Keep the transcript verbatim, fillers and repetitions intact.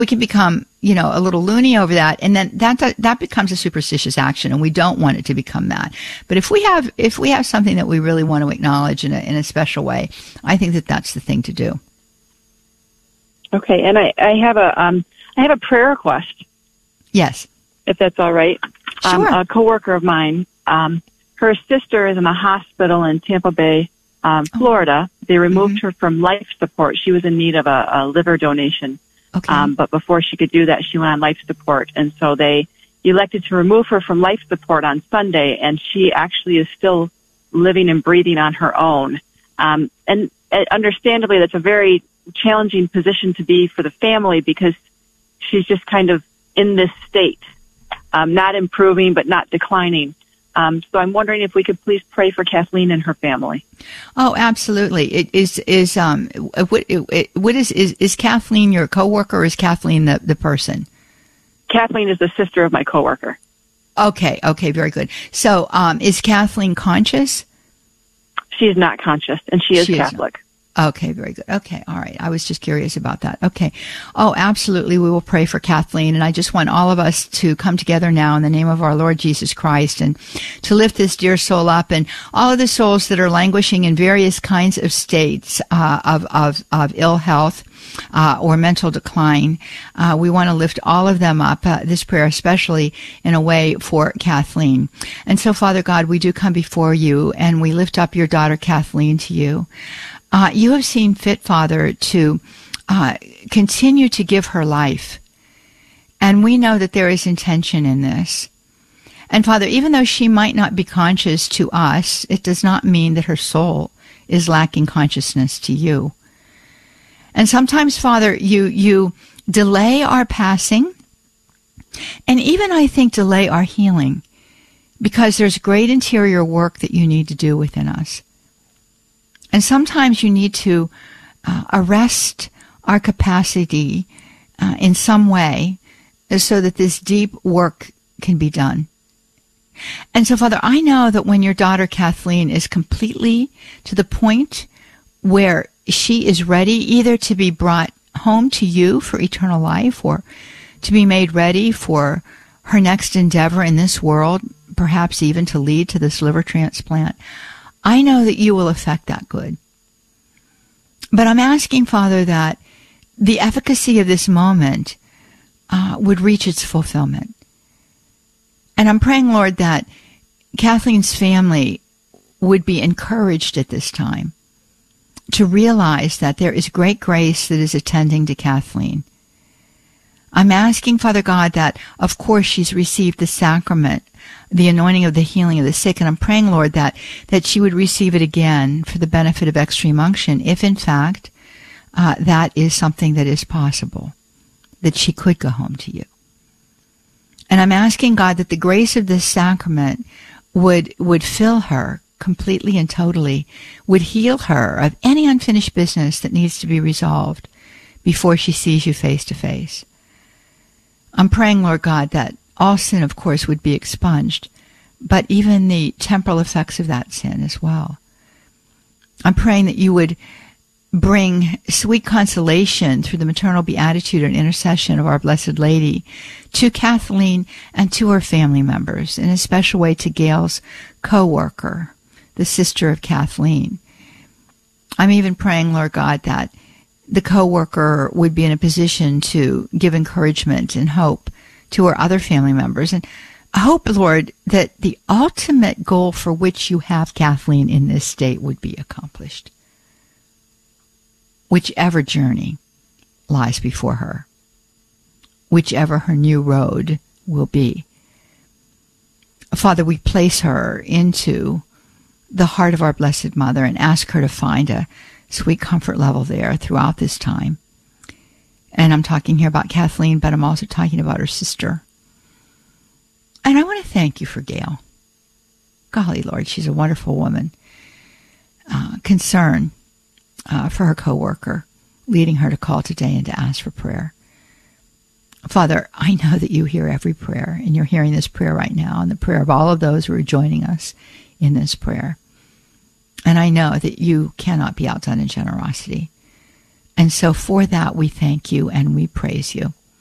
we can become, you know, a little loony over that, and then that, that that becomes a superstitious action, and we don't want it to become that. But if we have if we have something that we really want to acknowledge in a in a special way, I think that that's the thing to do. Okay, and I, I have a um I have a prayer request. Yes, if that's all right. Sure. Um, a coworker of mine, um, her sister is in a hospital in Tampa Bay, um, Florida. Oh. They removed mm-hmm. her from life support. She was in need of a, a liver donation. Okay. Um, but before she could do that, she went on life support. And so they elected to remove her from life support on Sunday, and she actually is still living and breathing on her own. Um, and uh, understandably, that's a very challenging position to be for the family because she's just kind of in this state, um, not improving but not declining. Um, so I'm wondering if we could please pray for Kathleen and her family. Oh, absolutely. It is is um what it, what is, is is Kathleen your coworker, or is Kathleen the, the person? Kathleen is the sister of my coworker. Okay, okay, very good. So, um, is Kathleen conscious? She is not conscious, and she is she Catholic. Is Okay, very good. Okay, all right. I was just curious about that. Okay. Oh, absolutely. We will pray for Kathleen. And I just want all of us to come together now in the name of our Lord Jesus Christ and to lift this dear soul up, and all of the souls that are languishing in various kinds of states uh, of, of, of ill health uh, or mental decline. Uh, we want to lift all of them up, uh, this prayer especially in a way for Kathleen. And so, Father God, we do come before you, and we lift up your daughter Kathleen to you. Uh, you have seen fit, Father, to uh, continue to give her life. And we know that there is intention in this. And Father, even though she might not be conscious to us, it does not mean that her soul is lacking consciousness to you. And sometimes, Father, you, you delay our passing, and even, I think, delay our healing, because there's great interior work that you need to do within us. And sometimes you need to uh, arrest our capacity uh, in some way so that this deep work can be done. And so, Father, I know that when your daughter Kathleen is completely to the point where she is ready either to be brought home to you for eternal life or to be made ready for her next endeavor in this world, perhaps even to lead to this liver transplant, I know that you will effect that good. But I'm asking, Father, that the efficacy of this moment uh, would reach its fulfillment. And I'm praying, Lord, that Kathleen's family would be encouraged at this time to realize that there is great grace that is attending to Kathleen. I'm asking, Father God, that, of course, she's received the sacrament, the anointing of the healing of the sick, and I'm praying, Lord, that, that she would receive it again for the benefit of extreme unction, if, in fact, uh, that is something that is possible, that she could go home to you. And I'm asking, God, that the grace of this sacrament would, would fill her completely and totally, would heal her of any unfinished business that needs to be resolved before she sees you face to face. I'm praying, Lord God, that all sin, of course, would be expunged, but even the temporal effects of that sin as well. I'm praying that you would bring sweet consolation through the maternal beatitude and intercession of our Blessed Lady to Kathleen and to her family members, in a special way to Gail's co-worker, the sister of Kathleen. I'm even praying, Lord God, that the co-worker would be in a position to give encouragement and hope to her other family members. And I hope, Lord, that the ultimate goal for which you have Kathleen in this state would be accomplished, whichever journey lies before her, whichever her new road will be. Father, we place her into the heart of our Blessed Mother and ask her to find a sweet comfort level there throughout this time. And I'm talking here about Kathleen, but I'm also talking about her sister. And I want to thank you for Gail. Golly, Lord, she's a wonderful woman. Uh, concern uh, for her coworker, leading her to call today and to ask for prayer. Father, I know that you hear every prayer, and you're hearing this prayer right now, and the prayer of all of those who are joining us in this prayer. And I know that you cannot be outdone in generosity. And so for that, we thank you and we praise you.